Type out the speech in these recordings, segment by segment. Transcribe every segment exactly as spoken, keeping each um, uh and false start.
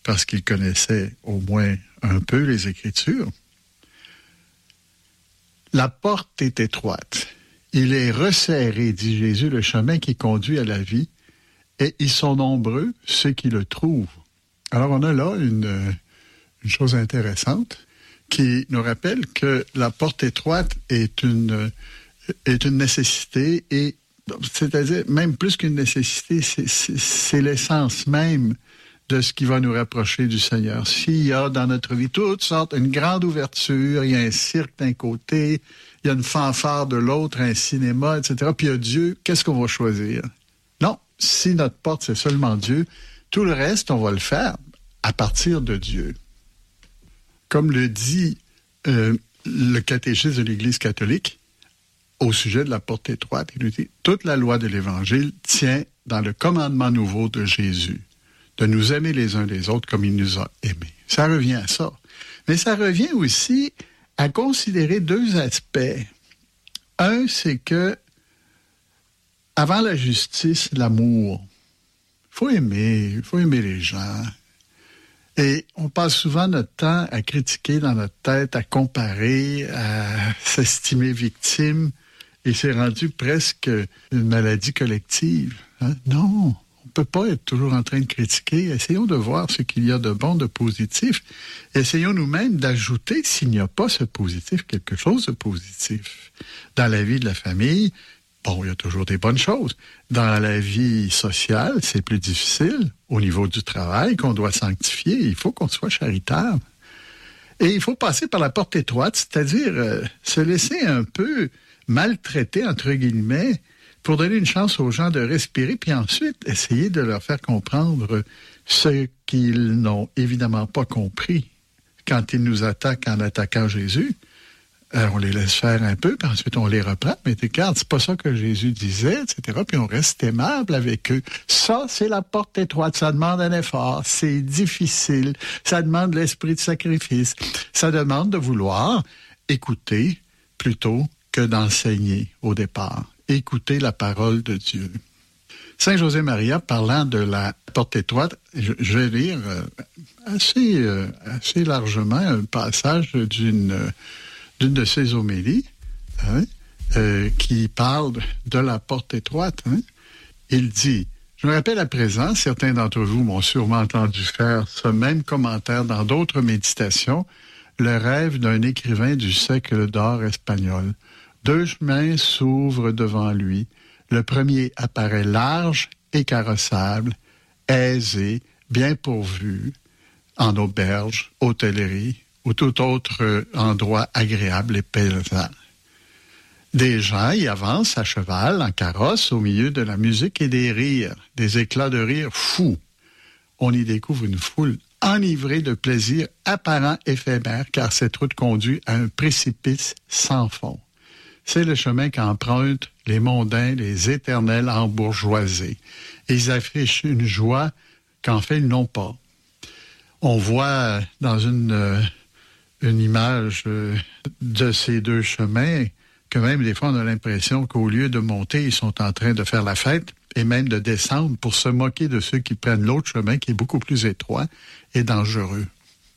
parce qu'il connaissait au moins un peu les Écritures. La porte est étroite. Il est resserré, dit Jésus, le chemin qui conduit à la vie, et ils sont nombreux ceux qui le trouvent. Alors on a là une, une chose intéressante qui nous rappelle que la porte étroite est une, est une nécessité, et c'est-à-dire même plus qu'une nécessité, c'est, c'est, c'est l'essence même de ce qui va nous rapprocher du Seigneur. S'il y a dans notre vie toutes sortes, une grande ouverture, il y a un cirque d'un côté, il y a une fanfare de l'autre, un cinéma, et cetera, puis il y a Dieu, qu'est-ce qu'on va choisir? Non, si notre porte, c'est seulement Dieu, tout le reste, on va le faire à partir de Dieu. Comme le dit euh, le catéchisme de l'Église catholique, au sujet de la porte étroite, il nous dit « Toute la loi de l'Évangile tient dans le commandement nouveau de Jésus, de nous aimer les uns les autres comme il nous a aimés. » Ça revient à ça. Mais ça revient aussi à considérer deux aspects. Un, c'est que avant la justice, l'amour. Il faut aimer, il faut aimer les gens. Et on passe souvent notre temps à critiquer dans notre tête, à comparer, à s'estimer victime, et c'est rendu presque une maladie collective. Hein? Non, on ne peut pas être toujours en train de critiquer. Essayons de voir ce qu'il y a de bon, de positif. Essayons nous-mêmes d'ajouter, s'il n'y a pas ce positif, quelque chose de positif. Dans la vie de la famille, bon, il y a toujours des bonnes choses. Dans la vie sociale, c'est plus difficile. Au niveau du travail, qu'on doit sanctifier, il faut qu'on soit charitable. Et il faut passer par la porte étroite, c'est-à-dire euh, se laisser un peu maltraiter, entre guillemets, pour donner une chance aux gens de respirer, puis ensuite essayer de leur faire comprendre ce qu'ils n'ont évidemment pas compris quand ils nous attaquent en attaquant Jésus. Alors, on les laisse faire un peu, puis ensuite on les reprend. Mais regarde, c'est pas ça que Jésus disait, et cetera. Puis on reste aimable avec eux. Ça, c'est la porte étroite. Ça demande un effort. C'est difficile. Ça demande l'esprit de sacrifice. Ça demande de vouloir écouter plutôt que d'enseigner au départ. Écouter la parole de Dieu. Saint José Maria, parlant de la porte étroite, je, je vais lire euh, assez, euh, assez largement un passage d'une... Euh, d'une de ses homélies, hein, euh, qui parle de la porte étroite. Hein. Il dit, je me rappelle à présent, certains d'entre vous m'ont sûrement entendu faire ce même commentaire dans d'autres méditations, le rêve d'un écrivain du siècle d'or espagnol. Deux chemins s'ouvrent devant lui. Le premier apparaît large et carrossable, aisé, bien pourvu, en auberge, hôtellerie, ou tout autre endroit agréable et plaisant. Des gens y avancent à cheval, en carrosse, au milieu de la musique et des rires, des éclats de rire fous. On y découvre une foule enivrée de plaisir apparent éphémère, car cette route conduit à un précipice sans fond. C'est le chemin qu'empruntent les mondains, les éternels embourgeoisés. Ils affichent une joie qu'en fait ils n'ont pas. On voit dans une... Euh, une image euh, de ces deux chemins, que même des fois on a l'impression qu'au lieu de monter, ils sont en train de faire la fête et même de descendre pour se moquer de ceux qui prennent l'autre chemin qui est beaucoup plus étroit et dangereux.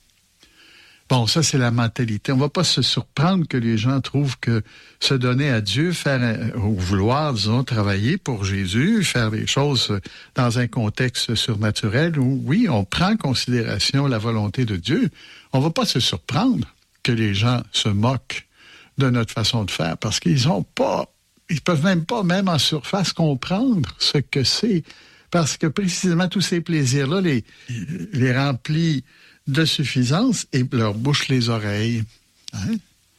Bon, ça c'est la mentalité. On ne va pas se surprendre que les gens trouvent que se donner à Dieu, faire ou vouloir, disons, travailler pour Jésus, faire des choses dans un contexte surnaturel où, oui, on prend en considération la volonté de Dieu, on ne va pas se surprendre que les gens se moquent de notre façon de faire parce qu'ils n'ont pas, ils peuvent même pas, même en surface, comprendre ce que c'est. Parce que précisément tous ces plaisirs-là les, les remplissent de suffisance et leur bouche les oreilles. Hein?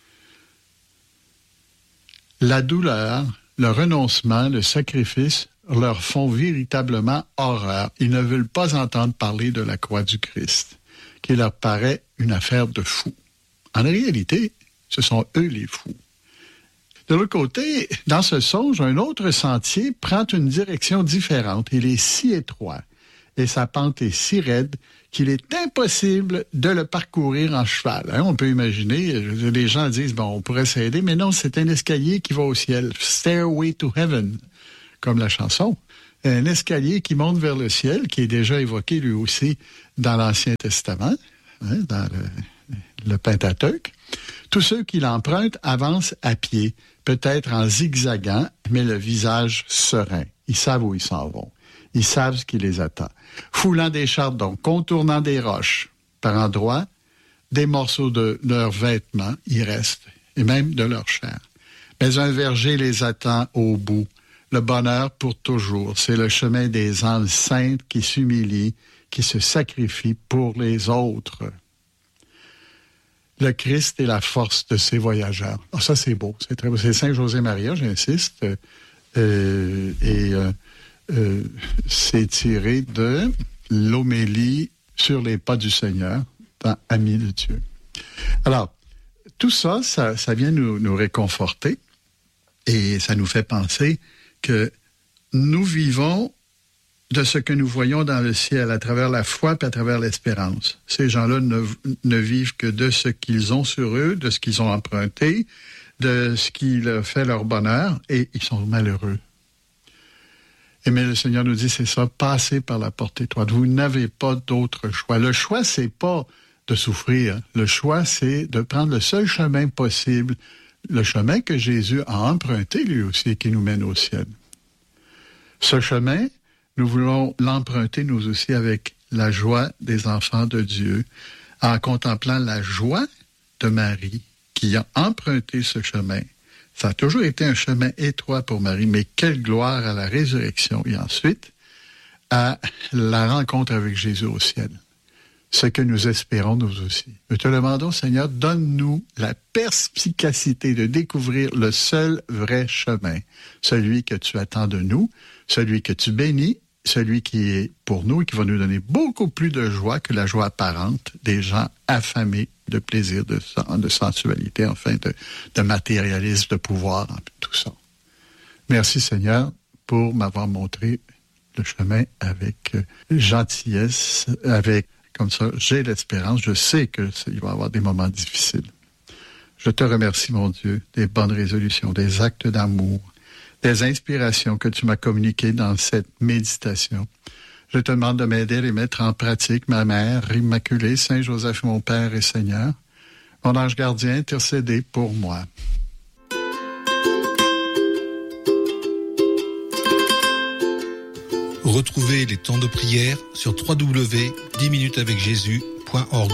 La douleur, le renoncement, le sacrifice leur font véritablement horreur. Ils ne veulent pas entendre parler de la croix du Christ, qui leur paraît une affaire de fous. En réalité, ce sont eux les fous. De l'autre côté, dans ce songe, un autre sentier prend une direction différente. Il est si étroit et sa pente est si raide qu'il est impossible de le parcourir en cheval. Hein, on peut imaginer, les gens disent, bon, on pourrait s'aider, mais non, c'est un escalier qui va au ciel. Stairway to Heaven, comme la chanson. un escalier qui monte vers le ciel, qui est déjà évoqué lui aussi dans l'Ancien Testament, hein, dans le, le Pentateuque. Tous ceux qui l'empruntent avancent à pied, peut-être en zigzagant, mais le visage serein. Ils savent où ils s'en vont. Ils savent ce qui les attend. Foulant des chardons, contournant des roches, par endroits, des morceaux de leurs vêtements y restent, et même de leur chair. Mais un verger les attend au bout. Le bonheur pour toujours, c'est le chemin des âmes saintes qui s'humilient, qui se sacrifient pour les autres. Le Christ est la force de ces voyageurs. Oh, ça, c'est beau. C'est très beau. C'est Saint José-Maria, j'insiste. Euh, et euh, euh, c'est tiré de l'homélie sur les pas du Seigneur dans Amis de Dieu. Alors, tout ça, ça, ça vient nous, nous réconforter et ça nous fait penser que nous vivons de ce que nous voyons dans le ciel à travers la foi et à travers l'espérance. Ces gens-là ne, ne vivent que de ce qu'ils ont sur eux, de ce qu'ils ont emprunté, de ce qui leur fait leur bonheur, et ils sont malheureux. Et mais le Seigneur nous dit, c'est ça, passez par la porte étroite. Vous n'avez pas d'autre choix. Le choix, c'est pas de souffrir. Le choix, c'est de prendre le seul chemin possible, le chemin que Jésus a emprunté lui aussi et qui nous mène au ciel. Ce chemin, nous voulons l'emprunter nous aussi avec la joie des enfants de Dieu, en contemplant la joie de Marie qui a emprunté ce chemin. Ça a toujours été un chemin étroit pour Marie, mais quelle gloire à la résurrection et ensuite à la rencontre avec Jésus au ciel. Ce que nous espérons nous aussi. Nous te demandons, Seigneur, donne-nous la perspicacité de découvrir le seul vrai chemin, celui que tu attends de nous, celui que tu bénis, celui qui est pour nous et qui va nous donner beaucoup plus de joie que la joie apparente des gens affamés de plaisir, de, de sensualité, enfin, de, de matérialisme, de pouvoir, tout ça. Merci, Seigneur, pour m'avoir montré le chemin avec gentillesse, avec comme ça, j'ai l'espérance, je sais qu'il va y avoir des moments difficiles. Je te remercie, mon Dieu, des bonnes résolutions, des actes d'amour, des inspirations que tu m'as communiquées dans cette méditation. Je te demande de m'aider à les mettre en pratique, ma mère immaculée, Saint Joseph, mon Père et Seigneur. Mon ange gardien, intercédez pour moi. Retrouvez les temps de prière sur w w w point dix minutes avec jésus point org.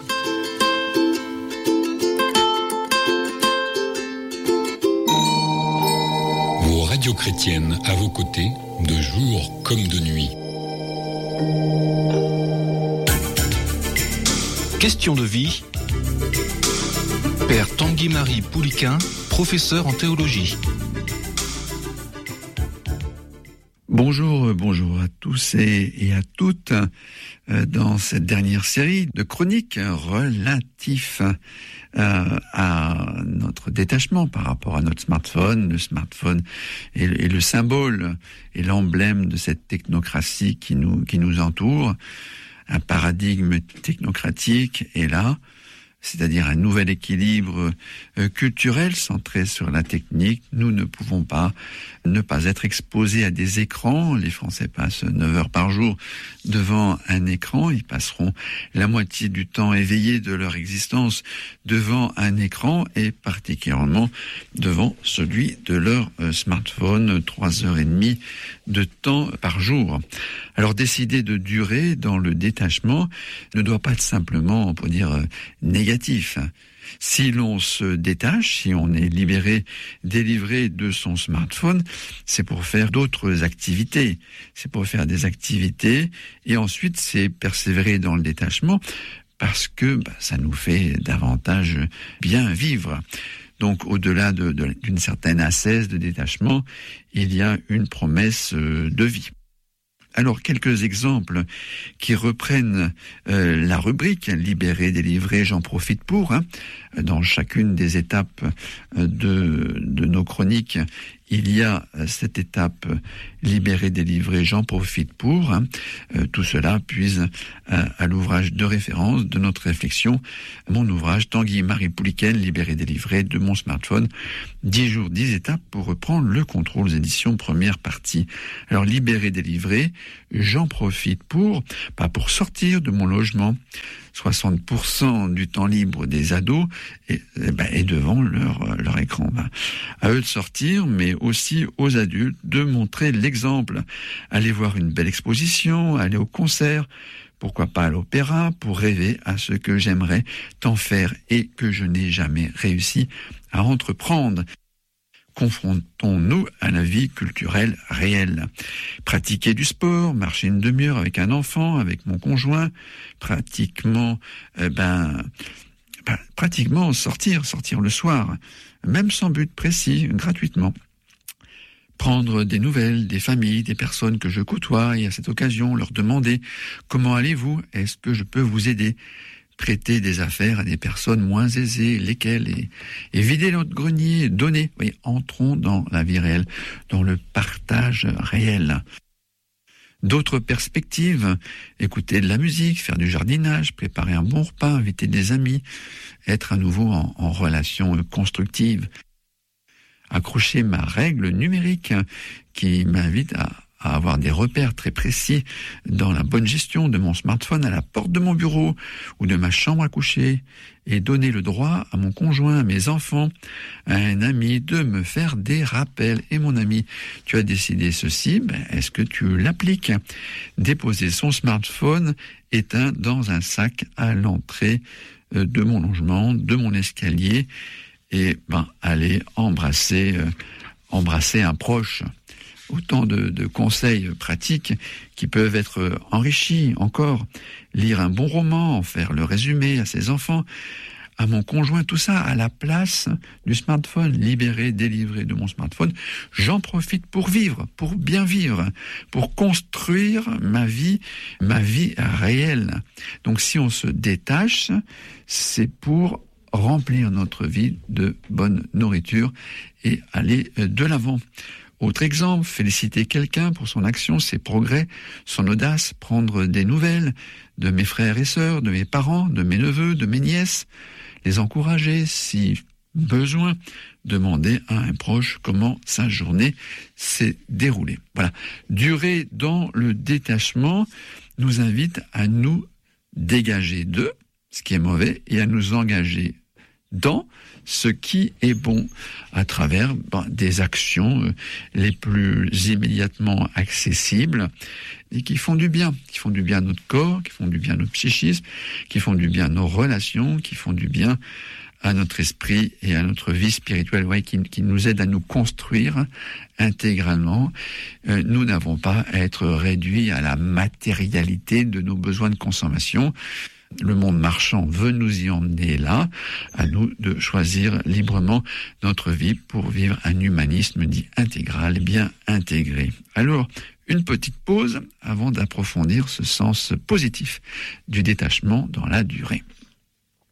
Vos radios chrétiennes à vos côtés, de jour comme de nuit. Question de vie. Père Tanguy-Marie Pouliquin, professeur en théologie. Bonjour, bonjour à tous et, et à toutes euh, dans cette dernière série de chroniques relatifs euh, à notre détachement par rapport à notre smartphone. Le smartphone est, est le symbole et l'emblème de cette technocratie qui nous, qui nous entoure. Un paradigme technocratique est là, c'est-à-dire un nouvel équilibre euh, culturel centré sur la technique. Nous ne pouvons pas ne pas être exposés à des écrans. Les Français passent neuf heures par jour devant un écran. Ils passeront la moitié du temps éveillés de leur existence devant un écran et particulièrement devant celui de leur euh, smartphone, trois heures et demie de temps par jour. Alors décider de durer dans le détachement ne doit pas être simplement, on peut dire, euh, négatif. Si l'on se détache, si on est libéré, délivré de son smartphone, c'est pour faire d'autres activités. C'est pour faire des activités et ensuite c'est persévérer dans le détachement parce que bah, ça nous fait davantage bien vivre. Donc au-delà de, de, d'une certaine ascèse de détachement, il y a une promesse de vie. Alors, quelques exemples qui reprennent euh, la rubrique « Libéré, délivré, j'en profite pour hein. ». Dans chacune des étapes de, de nos chroniques, il y a cette étape libéré, délivré, j'en profite pour. Hein. Euh, tout cela puise à, à l'ouvrage de référence de notre réflexion, mon ouvrage Tanguy Marie Pouliken, libéré, délivré de mon smartphone, dix jours, dix étapes pour reprendre le contrôle, aux éditions première partie. Alors libéré, délivré, j'en profite pour, pas pour sortir de mon logement. soixante pour cent du temps libre des ados est, est, ben, est devant leur, leur écran. Ben, à eux de sortir, mais aussi aux adultes de montrer l'exemple. Aller voir une belle exposition, aller au concert, pourquoi pas à l'opéra, pour rêver à ce que j'aimerais tant faire et que je n'ai jamais réussi à entreprendre. Confrontons-nous à la vie culturelle réelle. Pratiquer du sport, marcher une demi-heure avec un enfant, avec mon conjoint, pratiquement, euh, ben, ben, pratiquement sortir, sortir le soir, même sans but précis, gratuitement. Prendre des nouvelles des familles, des personnes que je côtoie et à cette occasion leur demander comment allez-vous, est-ce que je peux vous aider? Prêter des affaires à des personnes moins aisées, lesquelles, et, et vider notre grenier, donner. Oui, entrons dans la vie réelle, dans le partage réel. D'autres perspectives, écouter de la musique, faire du jardinage, préparer un bon repas, inviter des amis, être à nouveau en, en relation constructive. Accrocher ma règle numérique qui m'invite à à avoir des repères très précis dans la bonne gestion de mon smartphone à la porte de mon bureau ou de ma chambre à coucher, et donner le droit à mon conjoint, à mes enfants, à un ami de me faire des rappels. Et mon ami, tu as décidé ceci, ben, est-ce que tu l'appliques? Déposer son smartphone éteint dans un sac à l'entrée de mon logement, de mon escalier, et ben, aller embrasser, euh, embrasser un proche. Autant de, de conseils pratiques qui peuvent être enrichis encore. Lire un bon roman, en faire le résumé à ses enfants, à mon conjoint, tout ça à la place du smartphone. Libéré, délivré de mon smartphone, j'en profite pour vivre, pour bien vivre, pour construire ma vie, ma vie réelle. Donc si on se détache, c'est pour remplir notre vie de bonne nourriture et aller de l'avant. Autre exemple, féliciter quelqu'un pour son action, ses progrès, son audace, prendre des nouvelles de mes frères et sœurs, de mes parents, de mes neveux, de mes nièces, les encourager si besoin, demander à un proche comment sa journée s'est déroulée. Voilà. Durer dans le détachement nous invite à nous dégager de ce qui est mauvais et à nous engager dans ce qui est bon, à travers ben, des actions euh, les plus immédiatement accessibles et qui font du bien, qui font du bien à notre corps, qui font du bien à notre psychisme, qui font du bien à nos relations, qui font du bien à notre esprit et à notre vie spirituelle, ouais, qui, qui nous aident à nous construire intégralement. Euh, nous n'avons pas à être réduits à la matérialité de nos besoins de consommation. Le monde marchand veut nous y emmener là, à nous de choisir librement notre vie pour vivre un humanisme dit intégral, bien intégré. Alors, une petite pause avant d'approfondir ce sens positif du détachement dans la durée.